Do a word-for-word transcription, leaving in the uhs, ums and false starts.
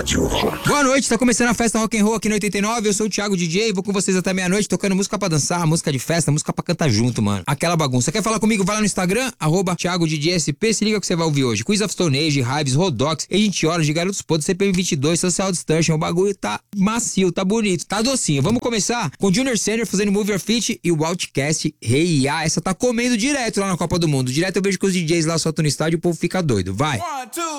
Rádio Rock. Boa noite, tá começando a festa Rock and Roll aqui no oitenta e nove, eu sou o Thiago D J, vou com vocês até meia-noite tocando música pra dançar, música de festa, música pra cantar junto, mano. Aquela bagunça. Quer falar comigo? Vai lá no Instagram, arroba Thiago D J S P, se liga que você vai ouvir hoje. Quiz of Stone Age, Hives, Rodox, Agent Orange, Garotos Podres, C P M vinte e dois, Social Distortion, o bagulho tá macio, tá bonito, tá docinho. Vamos começar com Junior Senior fazendo Move Your Feet e o Outcast, Hey Ya, essa tá comendo direto lá na Copa do Mundo. Direto eu vejo que os D Js lá soltam no estádio e o povo fica doido. Vai! One, two,